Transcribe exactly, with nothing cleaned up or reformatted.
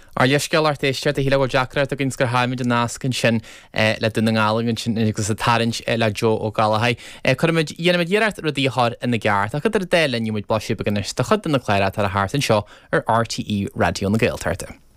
Ar leisceart éiste a híle Jackart a ginn gur haimiid an nascin sin le duna ngálan sin agus a tarint le Jo ó Galahai. Chuid dhéanaid dhéart a dtíthir ina gceart, a chud ar déile nniuid blasí beganis, tá chud na chléire ar a háart an seo ar R T E Radio na Gaeltarte.